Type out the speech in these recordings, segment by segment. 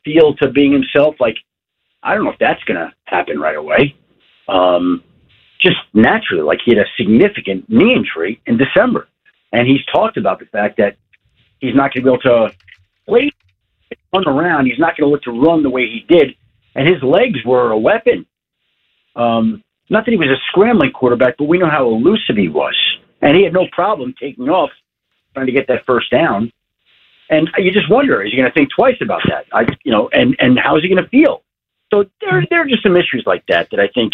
field to being himself, like, I don't know if that's going to happen right away. Just naturally, like he had a significant knee injury in December. And he's talked about the fact that he's not going to be able to play, run around. He's not going to look to run the way he did. And his legs were a weapon. Not that he was a scrambling quarterback, but we know how elusive he was. And he had no problem taking off, trying to get that first down. And you just wonder, is he going to think twice about that? And how is he going to feel? So there are just some issues like that I think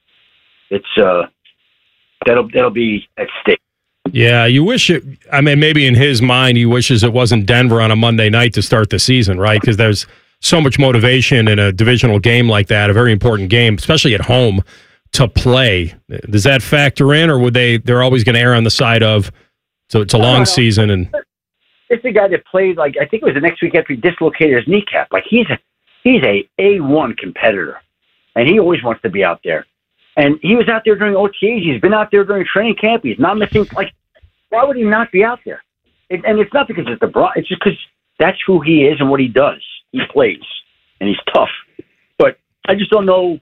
that'll be at stake. Yeah, you wish it. I mean, maybe in his mind, he wishes it wasn't Denver on a Monday night to start the season, right? Because there's so much motivation in a divisional game like that, a very important game, especially at home, to play. Does that factor in, or would they're always going to err on the side of, so it's a long season? And it's the guy that played, like, I think it was the next week after he dislocated his kneecap. Like, he's a A1 competitor, and he always wants to be out there. And he was out there during OTAs. He's been out there during training camp. He's not missing. Like, why would he not be out there? And it's not because it's it's just because that's who he is and what he does. He plays, and he's tough. But I just don't know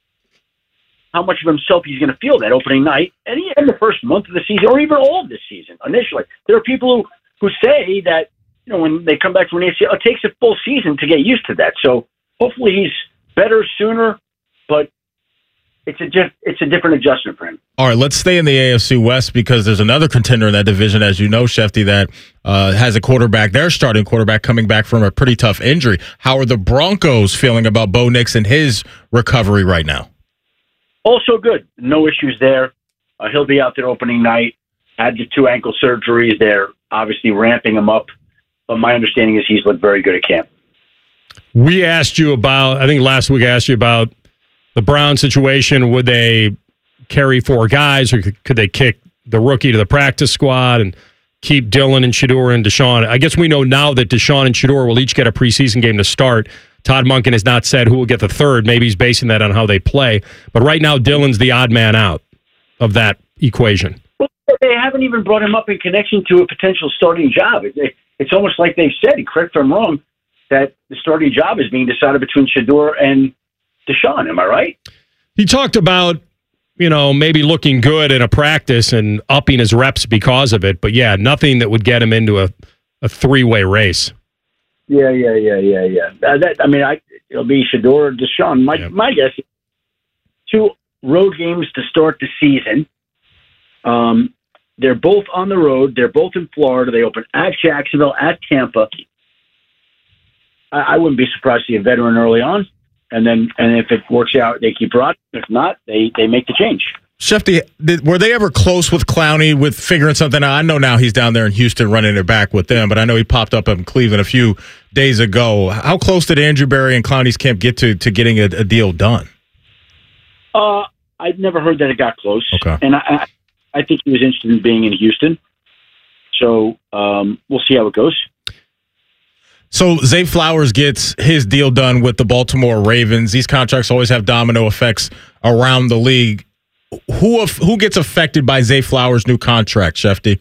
how much of himself he's going to feel that opening night, and in the first month of the season, or even all of this season. Initially, there are people who say that, when they come back from an ACL, it takes a full season to get used to that. So hopefully he's better sooner, but it's a different adjustment for him. All right, let's stay in the AFC West because there's another contender in that division, as you know, Shefty, that has a quarterback, their starting quarterback, coming back from a pretty tough injury. How are the Broncos feeling about Bo Nix and his recovery right now? Also good. No issues there. He'll be out there opening night. Had the 2 ankle surgeries. They're obviously ramping him up. But my understanding is he's looked very good at camp. We asked you about, I think last week I asked you about the Brown situation. Would they carry 4 guys, or could they kick the rookie to the practice squad and keep Dillon and Shedeur and Deshaun? I guess we know now that Deshaun and Shedeur will each get a preseason game to start. Todd Monken has not said who will get the third. Maybe he's basing that on how they play. But right now, Dillon's the odd man out of that equation. Well, they haven't even brought him up in connection to a potential starting job. It's almost like they've said, correct if I'm wrong, that the starting job is being decided between Shedeur and Deshaun. Am I right? He talked about, maybe looking good in a practice and upping his reps because of it. But, yeah, nothing that would get him into a 3-way race. Yeah. It'll be Shedeur or Deshaun. My guess is 2 road games to start the season. They're both on the road. They're both in Florida. They open at Jacksonville, at Tampa. I wouldn't be surprised to see a veteran early on. And if it works out, they keep Rod. If not, they make the change. Shefty, were they ever close with Clowney with figuring something out? I know now he's down there in Houston running it back with them, but I know he popped up in Cleveland a few days ago. How close did Andrew Berry and Clowney's camp get to getting a deal done? I've never heard that it got close. Okay. And I think he was interested in being in Houston. So we'll see how it goes. So Zay Flowers gets his deal done with the Baltimore Ravens. These contracts always have domino effects around the league. Who gets affected by Zay Flowers' new contract, Shefty?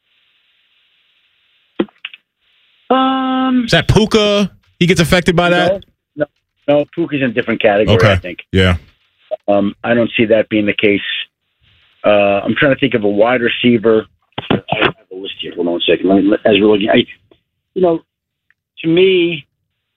Is that Puka? He gets affected by that? No, Puka's in a different category, okay. I think. Yeah. I don't see that being the case. I'm trying to think of a wide receiver. I have a list here. Hold on 1 second. As we're looking, to me,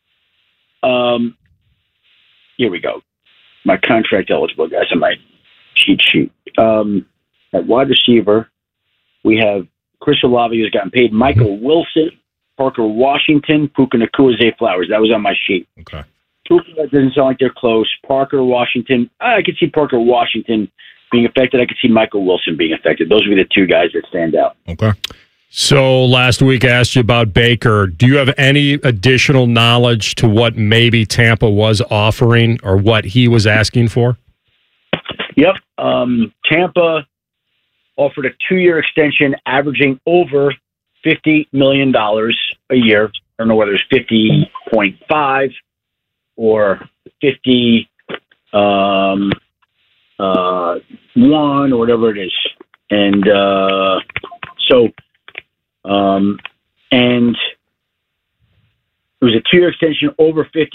here we go. My contract eligible guys on my cheat sheet. At wide receiver, we have Chris Olave, who's gotten paid, Michael Wilson, Parker Washington, Puka Nacua, Zay Flowers. That was on my sheet. Okay. Puka doesn't sound like they're close. Parker Washington, I could see Parker Washington being affected. I could see Michael Wilson being affected. Those would be the 2 guys that stand out. Okay. So last week I asked you about Baker. Do you have any additional knowledge to what maybe Tampa was offering or what he was asking for? Yep. Tampa offered a 2-year extension averaging over $50 million a year. I don't know whether it's 50.5 or 51 or whatever it is. And and it was a 2-year extension over 50